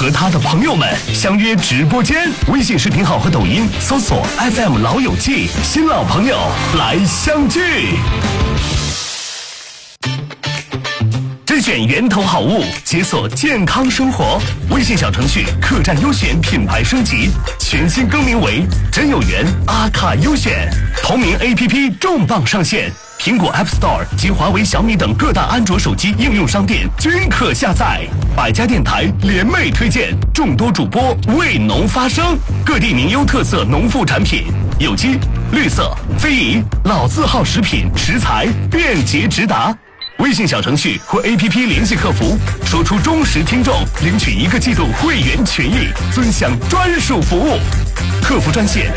和他的朋友们相约直播间，微信视频号和抖音搜索 FM 老友记，新老朋友来相聚。甄选源头好物，解锁健康生活。微信小程序客栈优选品牌升级，全新更名为真有缘阿卡优选。同名 APP 重磅上线，苹果 App Store 及华为、小米等各大安卓手机应用商店均可下载。百家电台联袂推荐，众多主播为农发声，各地名优特色农副产品，有机、绿色、非遗、老字号食品食材便捷直达。微信小程序或 APP 联系客服，说出忠实听众，领取1个季度会员权益，尊享专属服务。客服专线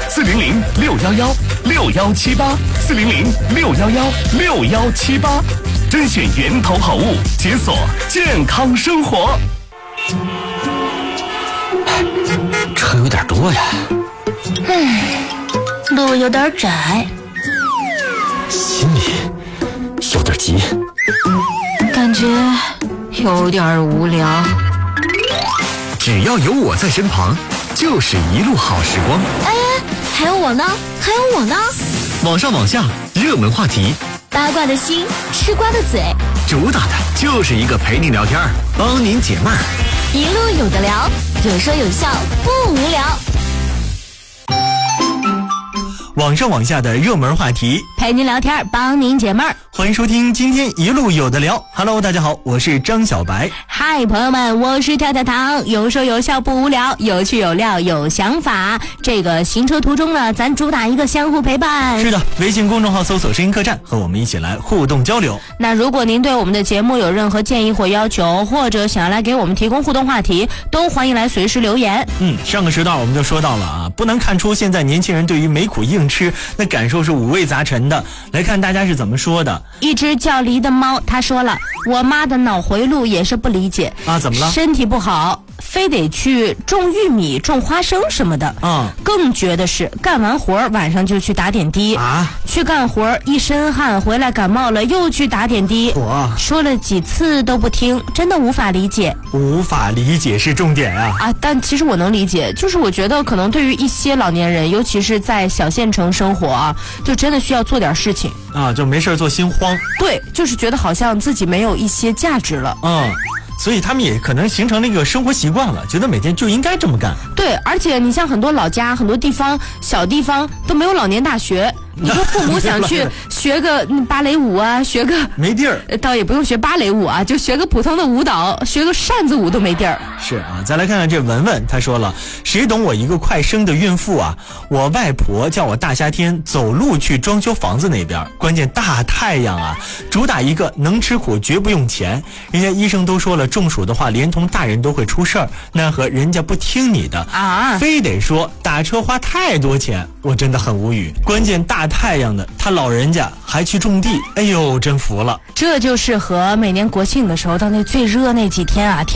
400-611-6178，400-611-6178，甄选源头好物，解锁健康生活。 车有点多呀， 路有点窄， 心里有点急， 感觉有点无聊。 只要有我在身旁，就是一路好时光。 哎，还有我呢，还有我呢。 网上网下，热门话题， 八卦的心，吃瓜的嘴， 主打的就是一个陪你聊天，帮您解闷儿， 一路有的聊，有说有笑，不无聊。 网上网下的热门话题， 陪您聊天，帮您解闷儿。 欢迎收听今天一路有的聊。Hello， 大家好，我是张小白。 嗨，朋友们，我是跳跳糖，有说有笑不无聊，有趣有料有想法。这个行车途中呢，咱主打一个相互陪伴。 是的，微信公众号搜索声音客栈，和我们一起来互动交流。 那如果您对我们的节目有任何建议或要求，或者想要来给我们提供互动话题，都欢迎来随时留言。 上个时段我们就说到了啊，不难看出现在年轻人对于没苦硬吃那感受是五味杂陈的。来看大家是怎么说的。 一只叫狸的猫他说了，我妈的脑回路也是不理解啊，怎么了？ 身体不好非得去种玉米种花生什么的更觉得是干完活晚上就去打点滴啊，去干活一身汗回来感冒了又去打点滴，说了几次都不听，真的无法理解。 无法理解是重点啊！ 但其实我能理解，就是我觉得可能对于一些老年人，尤其是在小县城生活啊，就真的需要做点事情啊，就没事做心慌。 对，就是觉得好像自己没有一些价值了。 所以他们也可能形成那个生活习惯了，觉得每天就应该这么干。 对，而且你像很多老家、很多地方、小地方都没有老年大学。你说父母想去学个芭蕾舞啊，学个没地儿， 倒也不用学芭蕾舞啊，就学个普通的舞蹈，学个扇子舞都没地儿。 是啊，再来看看这文文，他说了，谁懂我一个快生的孕妇啊？我外婆叫我大夏天走路去装修房子那边，关键大太阳啊，主打一个能吃苦绝不用钱。人家医生都说了，中暑的话连同大人都会出事儿，奈何人家不听你的啊，非得说打车花太多钱，我真的很无语。关键大太阳的，他老人家还去种地，哎呦，真服了。 这就适合每年国庆的时候，到那最热那几天啊，